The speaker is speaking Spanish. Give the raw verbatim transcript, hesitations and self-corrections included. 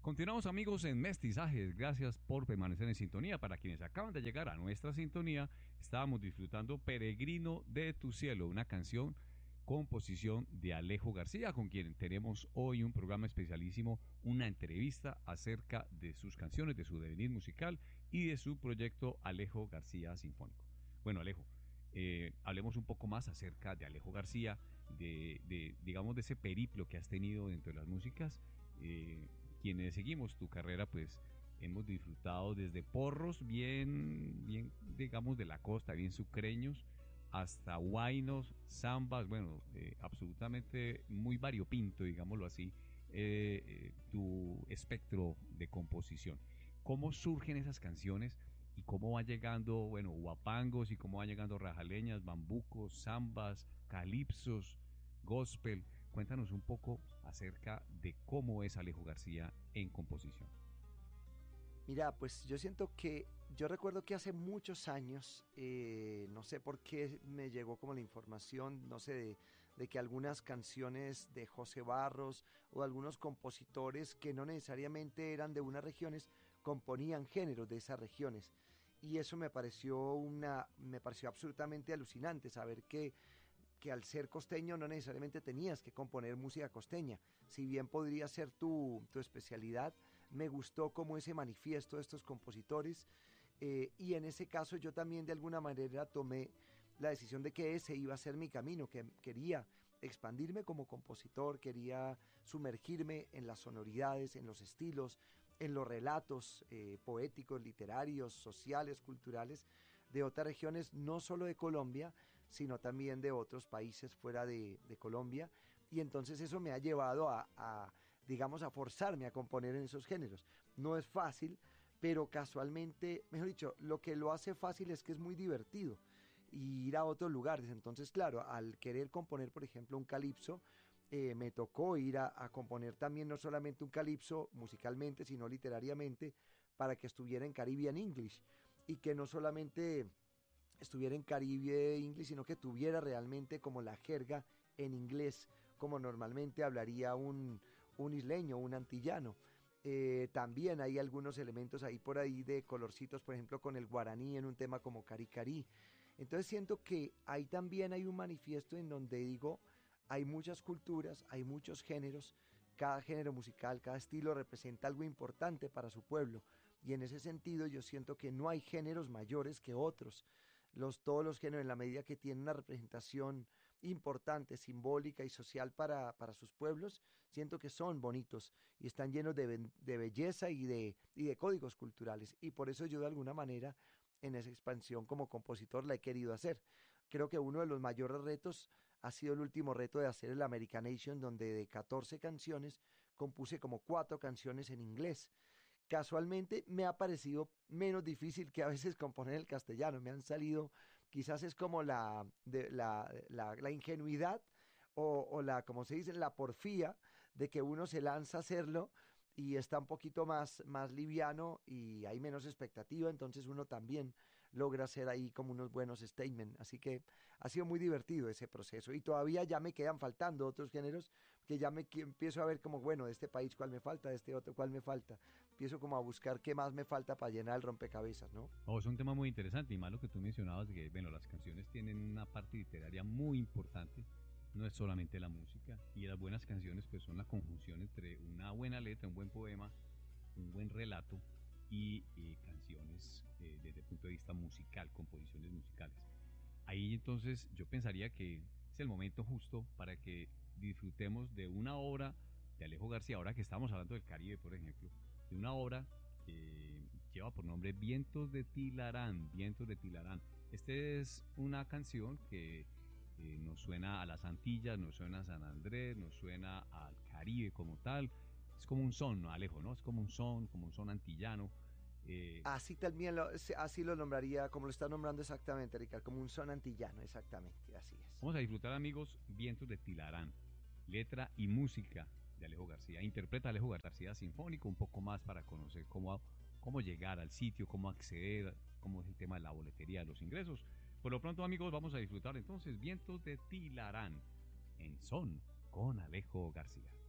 Continuamos, amigos, en Mestizajes. Gracias por permanecer en sintonía. Para quienes acaban de llegar a nuestra sintonía, estábamos disfrutando Peregrino de tu cielo, una canción, composición de Alejo García, con quien tenemos hoy un programa especialísimo, una entrevista acerca de sus canciones, de su devenir musical y de su proyecto Alejo García Sinfónico. Bueno, Alejo, eh, hablemos un poco más acerca de Alejo García, de, de digamos, de ese periplo que has tenido dentro de las músicas. Eh, quienes seguimos tu carrera, pues hemos disfrutado desde porros bien, bien, digamos, de la costa, bien sucreños, hasta huaynos, zambas, bueno, eh, absolutamente muy variopinto, digámoslo así, eh, eh, tu espectro de composición. ¿Cómo surgen esas canciones y cómo va llegando, bueno, huapangos y cómo van llegando rajaleñas, bambucos, zambas, calipsos, gospel? Cuéntanos un poco acerca de cómo es Alejo García en composición. Mira, pues yo siento que, yo recuerdo que hace muchos años, eh, no sé por qué me llegó como la información, no sé, de, de que algunas canciones de José Barros o algunos compositores que no necesariamente eran de unas regiones, componían géneros de esas regiones. Y eso me pareció una, me pareció absolutamente alucinante saber que que al ser costeño no necesariamente tenías que componer música costeña, si bien podría ser tu, tu especialidad. Me gustó como ese manifiesto de estos compositores, eh, y en ese caso yo también de alguna manera tomé la decisión de que ese iba a ser mi camino, que quería expandirme como compositor, quería sumergirme en las sonoridades, en los estilos, en los relatos eh, poéticos, literarios, sociales, culturales de otras regiones, no solo de Colombia, sino también de otros países fuera de, de Colombia. Y entonces eso me ha llevado a, a, digamos, a forzarme a componer en esos géneros. No es fácil, pero casualmente, mejor dicho, lo que lo hace fácil es que es muy divertido y ir a otros lugares. Entonces, claro, al querer componer, por ejemplo, un calipso, eh, me tocó ir a, a componer también no solamente un calipso musicalmente, sino literariamente, para que estuviera en Caribbean English y que no solamente estuviera en Caribe English, sino que tuviera realmente como la jerga en inglés, como normalmente hablaría un, un isleño, un antillano. Eh, también hay algunos elementos ahí por ahí de colorcitos, por ejemplo, con el guaraní en un tema como Cari Cari. Entonces siento que ahí también hay un manifiesto en donde digo, hay muchas culturas, hay muchos géneros, cada género musical, cada estilo representa algo importante para su pueblo, y en ese sentido yo siento que no hay géneros mayores que otros. Los, todos los géneros, en la medida que tienen una representación importante, simbólica y social para, para sus pueblos, siento que son bonitos y están llenos de, de belleza y de, y de códigos culturales. Y por eso yo de alguna manera en esa expansión como compositor la he querido hacer. Creo que uno de los mayores retos ha sido el último reto de hacer el Americanation, donde de catorce canciones compuse como cuatro canciones en inglés. Casualmente me ha parecido menos difícil que a veces componer el castellano. Me han salido, quizás es como la, de, la, la, la ingenuidad o, o la, como se dice, la porfía de que uno se lanza a hacerlo y está un poquito más, más liviano y hay menos expectativa, entonces uno también logra hacer ahí como unos buenos statements. Así que ha sido muy divertido ese proceso y todavía ya me quedan faltando otros géneros que ya me que empiezo a ver como, bueno, de este país cuál me falta, de este otro cuál me falta. Empiezo como a buscar qué más me falta para llenar el rompecabezas, ¿no? Oh, es un tema muy interesante y más lo que tú mencionabas, de que bueno, las canciones tienen una parte literaria muy importante, no es solamente la música, y las buenas canciones pues son la conjunción entre una buena letra, un buen poema, un buen relato y eh, canciones eh, desde el punto de vista musical, composiciones musicales. Ahí entonces yo pensaría que es el momento justo para que disfrutemos de una obra de Alejo García, ahora que estamos hablando del Caribe, por ejemplo, de una obra que lleva por nombre Vientos de Tilarán, Vientos de Tilarán. Esta es una canción que eh, nos suena a las Antillas, nos suena a San Andrés, nos suena al Caribe como tal. Es como un son, ¿no, Alejo? ¿No? Es como un son, como un son antillano. Eh, Así también lo, así lo nombraría, como lo está nombrando exactamente, Ricardo, como un son antillano, exactamente, así es. Vamos a disfrutar, amigos, Vientos de Tilarán, letra y música de Alejo García. Interpreta Alejo García Sinfónico, un poco más para conocer cómo, cómo llegar al sitio, cómo acceder, cómo es el tema de la boletería, de los ingresos. Por lo pronto, amigos, vamos a disfrutar entonces Vientos de Tilarán en son con Alejo García.